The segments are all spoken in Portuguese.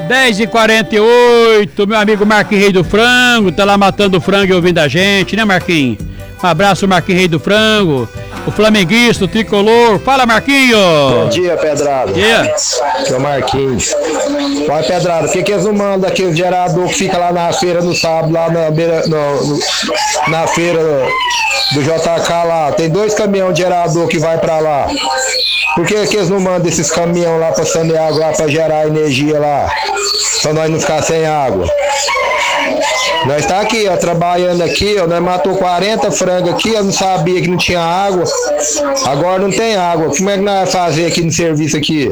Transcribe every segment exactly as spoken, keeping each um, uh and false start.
dez e quarenta e oito, meu amigo Marquinhos Rei do Frango, tá lá matando o frango e ouvindo a gente, né, Marquinhos? Um abraço, Marquinhos Rei do Frango, o flamenguista, o tricolor. Fala, Marquinhos! Bom dia, Pedrado. Bom dia. Aqui é o Marquinhos. Vai, Pedrado, por que que eles não mandam daquele gerador que fica lá na feira no sábado, lá na beira, no, no, na feira do J K lá? Tem dois caminhões de gerador que vai pra lá. Por que que eles não mandam esses caminhões lá passando água lá pra gerar energia lá? Pra nós não ficar sem água. Nós tá aqui, ó, trabalhando aqui, ó, nós matou quarenta frangos aqui, eu não sabia que não tinha água. Agora não tem água. Como é que nós vamos fazer aqui no serviço aqui?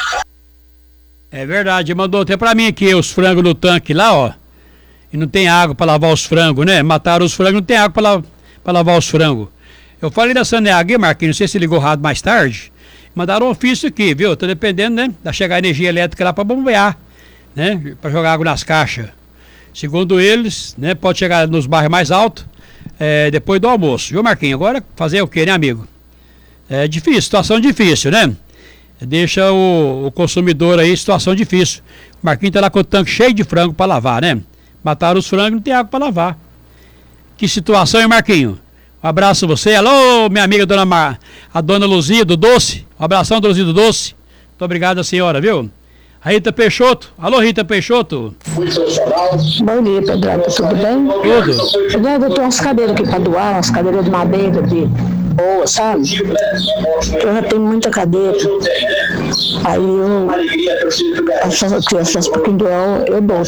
É verdade, mandou até pra mim aqui os frangos no tanque lá, ó. E não tem água pra lavar os frangos, né? Mataram os frangos, não tem água pra, la pra lavar os frangos. Eu falei da Saneag, Marquinhos, não sei se ligou rádio mais tarde. Mandaram um ofício aqui, viu? Tô dependendo, né? Da chegar energia elétrica lá pra bombear, né? Pra jogar água nas caixas. Segundo eles, né? Pode chegar nos bairros mais altos, é, depois do almoço. Viu, Marquinhos? Agora fazer o quê, né, amigo? É difícil, situação difícil, né? Deixa o, o consumidor aí, situação difícil. O Marquinhos tá lá com o tanque cheio de frango pra lavar, né? Mataram os frangos e não tem água pra lavar. Que situação, hein, Marquinhos? Um abraço a você. Alô, minha amiga dona Mar... a dona Luzia do Doce. Um abração, dona Luzia do Doce. Muito obrigado, senhora, viu? A Rita Peixoto. Alô, Rita Peixoto. Bom dia, Pedrado. Tudo bem? Tudo. Pedrado, eu tenho umas cadeiras aqui pra doar, umas cadeiras de madeira, de boa, sabe? Eu já tenho muita cadeira. Aí eu, essas, essas pouquinho de eu, eu dou.